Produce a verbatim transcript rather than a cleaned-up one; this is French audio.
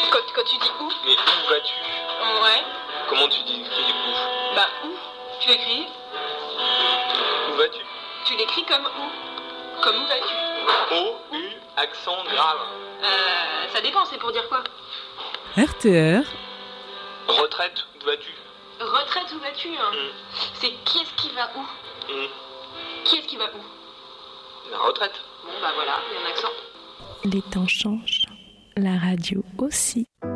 Quand, quand tu dis où? Mais où vas-tu? Ouais. Comment tu dis où? Bah où? Tu l'écris? Où vas-tu? Tu l'écris comme où? Comme où vas-tu? O, U, accent grave. Euh, ça dépend, c'est pour dire quoi? R T R. Retraite, où vas-tu? Retraite, où vas-tu hein Mm. C'est qui est-ce qui va où? Mm. Qui est-ce qui va où? La retraite. Bon bah voilà, il y a un accent. Les temps changent, la radio aussi.